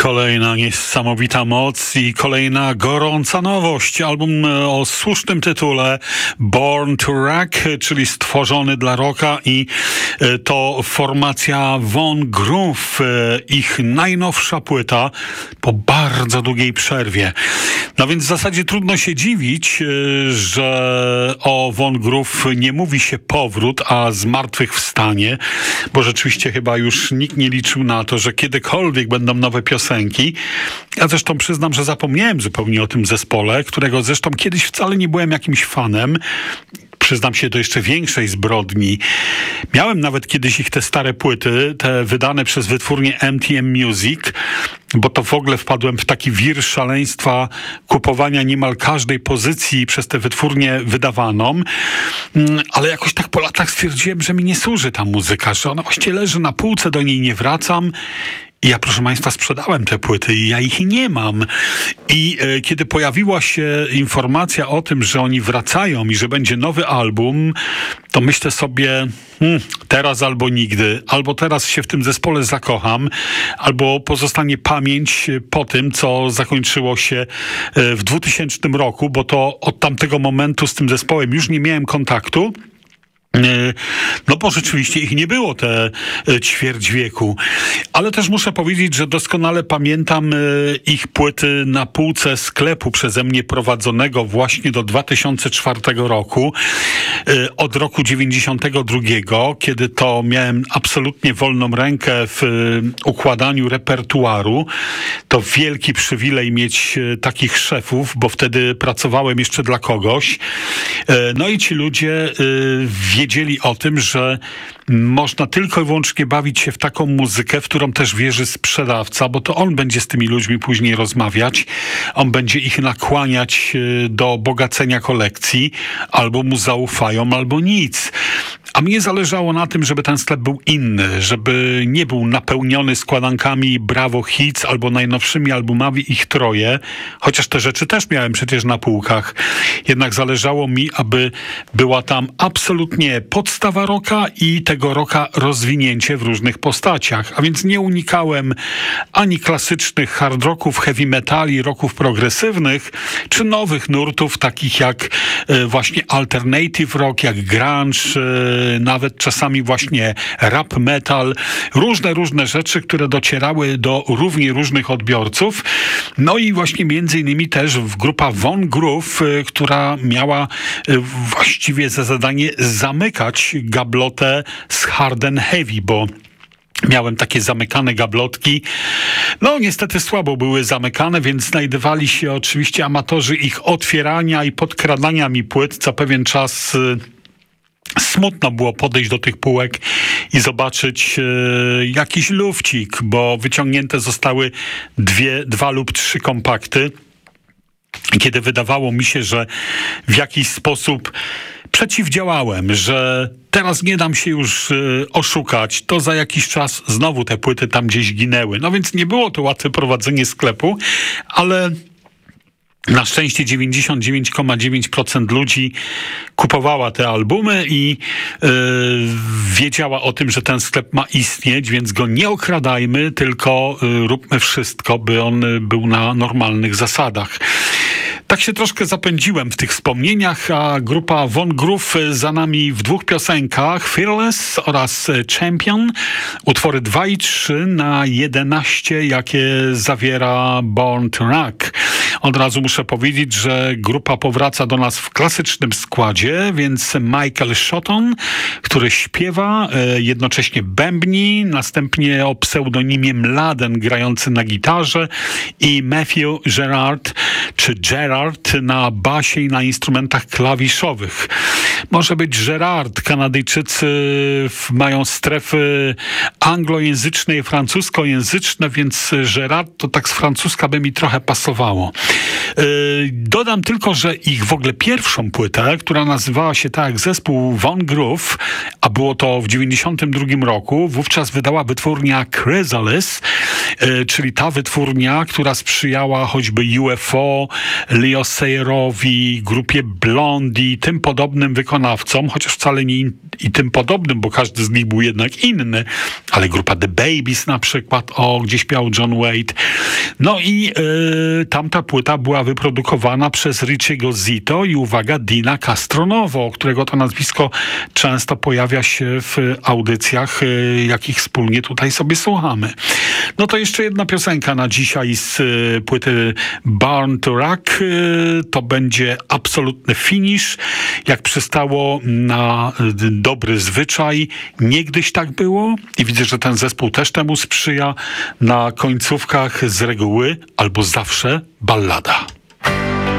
Kolejna niesamowita moc i kolejna gorąca nowość. Album o słusznym tytule Born to Rock, czyli stworzony dla rocka, i to formacja Von Groove, ich najnowsza płyta po bardzo długiej przerwie. No więc w zasadzie trudno się dziwić, że o Von Groove nie mówi się powrót, a zmartwychwstanie, bo rzeczywiście chyba już nikt nie liczył na to, że kiedykolwiek będą nowe piosenki. Ja zresztą przyznam, że zapomniałem zupełnie o tym zespole, którego zresztą kiedyś wcale nie byłem jakimś fanem. Przyznam się do jeszcze większej zbrodni. Miałem nawet kiedyś ich te stare płyty, te wydane przez wytwórnię MTM Music, bo to w ogóle wpadłem w taki wir szaleństwa kupowania niemal każdej pozycji przez tę wytwórnię wydawaną, ale jakoś tak po latach stwierdziłem, że mi nie służy ta muzyka, że ona właściwie leży na półce, do niej nie wracam. I ja, proszę Państwa, sprzedałem te płyty i ja ich nie mam. I kiedy pojawiła się informacja o tym, że oni wracają i że będzie nowy album, to myślę sobie, teraz albo nigdy. Albo teraz się w tym zespole zakocham, albo pozostanie pamięć po tym, co zakończyło się w 2000 roku, bo to od tamtego momentu z tym zespołem już nie miałem kontaktu. No bo rzeczywiście ich nie było te ćwierć wieku. Ale też muszę powiedzieć, że doskonale pamiętam ich płyty na półce sklepu przeze mnie prowadzonego właśnie do 2004 roku. Od roku 92, kiedy to miałem absolutnie wolną rękę w układaniu repertuaru. To wielki przywilej mieć takich szefów, bo wtedy pracowałem jeszcze dla kogoś. No i ci ludzie wiedzieli o tym, że można tylko i wyłącznie bawić się w taką muzykę, w którą też wierzy sprzedawca, bo to on będzie z tymi ludźmi później rozmawiać, on będzie ich nakłaniać do bogacenia kolekcji, albo mu zaufają, albo nic. A mnie zależało na tym, żeby ten sklep był inny, żeby nie był napełniony składankami Bravo Hits albo najnowszymi albumami ich troje, chociaż te rzeczy też miałem przecież na półkach. Jednak zależało mi, aby była tam absolutnie podstawa rocka i tego rocka rozwinięcie w różnych postaciach. A więc nie unikałem ani klasycznych hard rocków, heavy metali, rocków progresywnych, czy nowych nurtów, takich jak właśnie alternative rock, jak grunge, nawet czasami właśnie rap metal, różne rzeczy, które docierały do równie różnych odbiorców. No i właśnie między innymi też grupa Von Groove, która miała właściwie za zadanie zamykać gablotę z hard and heavy, bo miałem takie zamykane gablotki. No niestety słabo były zamykane, więc znajdowali się oczywiście amatorzy ich otwierania i podkradania mi płyt. Co pewien czas smutno było podejść do tych półek i zobaczyć jakiś lufcik, bo wyciągnięte zostały dwa lub trzy kompakty. Kiedy wydawało mi się, że w jakiś sposób przeciwdziałałem, że teraz nie dam się już oszukać, to za jakiś czas znowu te płyty tam gdzieś ginęły. No więc nie było to łatwe prowadzenie sklepu, ale na szczęście 99,9% ludzi kupowała te albumy i wiedziała o tym, że ten sklep ma istnieć, więc go nie okradajmy, tylko róbmy wszystko, by on był na normalnych zasadach. Tak się troszkę zapędziłem w tych wspomnieniach, a grupa Von Groove za nami w dwóch piosenkach, Fearless oraz Champion, utwory 2 i 3 na 11, jakie zawiera Born to Rock. Od razu muszę powiedzieć, że grupa powraca do nas w klasycznym składzie, więc Michael Shotton, który śpiewa, jednocześnie bębni, następnie o pseudonimie Mladen grający na gitarze i Matthew Gerard, czy Gerard na basie i na instrumentach klawiszowych. Może być Gerard. Kanadyjczycy mają strefy anglojęzyczne i francuskojęzyczne, więc Gerard to tak z francuska by mi trochę pasowało. Dodam tylko, że ich w ogóle pierwszą płytę, która nazywała się tak jak zespół Von Groove, a było to w 92 roku, wówczas wydała wytwórnia Chrysalis. czyli ta wytwórnia, która sprzyjała choćby UFO, Leo Sayerowi, grupie Blondie, tym podobnym wykonawcom, chociaż wcale nie i tym podobnym, bo każdy z nich był jednak inny, ale grupa The Babies na przykład, gdzie śpiewał John Wade. No i tamta płyta była wyprodukowana przez Richiego Zito i uwaga, Dina Castronovo, którego to nazwisko często pojawia się w audycjach, jakich wspólnie tutaj sobie słuchamy. No to jeszcze jedna piosenka na dzisiaj z płyty Born to Rock. To będzie absolutny finish, jak przystało na dobry zwyczaj. Niegdyś tak było i widzę, że ten zespół też temu sprzyja. Na końcówkach z reguły albo zawsze ballada.